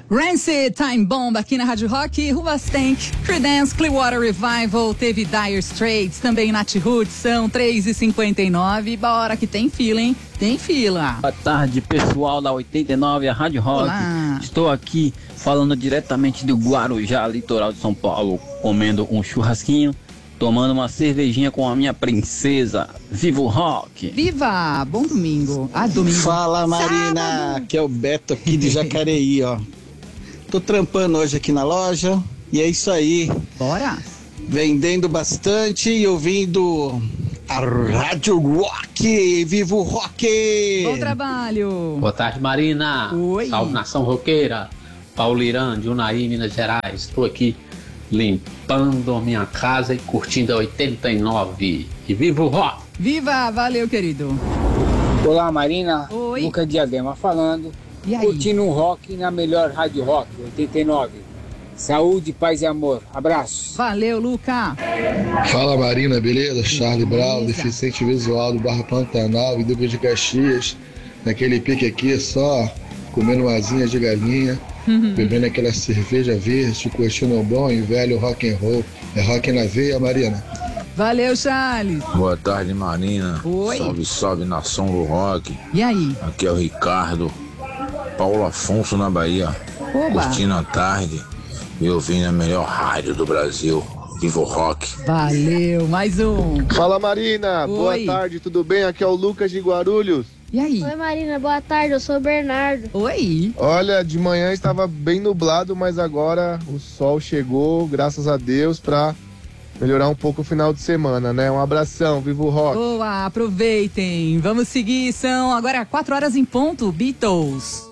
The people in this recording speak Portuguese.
Rancid, Time Bomb aqui na Rádio Rock, Ruvastank, Creedence, Clearwater Revival, teve Dire Straits, também Nat Roots, são 3h59, bora que tem fila, hein? Tem fila. Boa tarde, pessoal da 89, a Rádio Rock. Olá. Estou aqui falando diretamente do Guarujá, litoral de São Paulo, comendo um churrasquinho, tomando uma cervejinha com a minha princesa. Viva o rock! Viva! Bom domingo. Domingo. Fala, Marina, Sábado. que é o Beto aqui de Jacareí, ó. Tô trampando hoje aqui na loja e é isso aí. Bora! Vendendo bastante e ouvindo a Rádio Rock. Viva o rock! Bom trabalho! Boa tarde, Marina. Oi. Salve, nação roqueira. Paulirã, de Unai, Minas Gerais. Estou aqui limpando a minha casa e curtindo a 89. E viva o rock! Viva! Valeu, querido. Olá, Marina. Oi. Lucas Diadema falando. E aí? Curtindo um rock na melhor Rádio Rock, 89. Saúde, paz e amor. Abraço. Valeu, Luca! Fala, Marina, beleza? Charlie Brown, Beleza. deficiente visual do Barra Pantanal e Duque de Caxias. Naquele pique aqui, só comendo uma asinha de galinha, bebendo aquela cerveja verde, curtindo um bom e velho rock and roll. É rock na veia, Marina. Valeu, Charles! Boa tarde, Marina. Oi. Salve, salve, nação do rock. E aí? Aqui é o Ricardo. Paulo Afonso, na Bahia. Oba! Curtindo a tarde e ouvindo a melhor rádio do Brasil. Viva o rock. Valeu! Mais um! Fala, Marina. Boa Oi. tarde, tudo bem? Aqui é o Lucas de Guarulhos. E aí? Oi, Marina, boa tarde, eu sou o Bernardo. Oi! Olha, de manhã estava bem nublado, mas agora o sol chegou, graças a Deus, para melhorar um pouco o final de semana, né? Um abração, viva o rock. Boa! Aproveitem! Vamos seguir, são agora 4 horas em ponto, Beatles.